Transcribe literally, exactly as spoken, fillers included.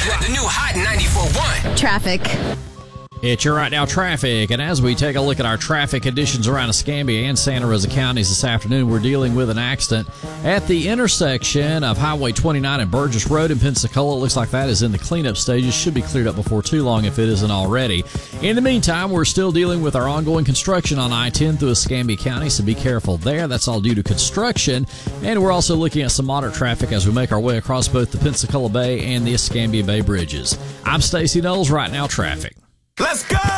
The new Hot ninety-four point one. Traffic. It's your Right Now traffic, and as we take a look at our traffic conditions around Escambia and Santa Rosa counties this afternoon, we're dealing with an accident at the intersection of Highway twenty-nine and Burgess Road in Pensacola. It looks like that is in the cleanup stages. Should be cleared up before too long if it isn't already. In the meantime, we're still dealing with our ongoing construction on I ten through Escambia County, so be careful there. That's all due to construction. And we're also looking at some moderate traffic as we make our way across both the Pensacola Bay and the Escambia Bay bridges. I'm Stacey Knowles, Right Now Traffic. Let's go!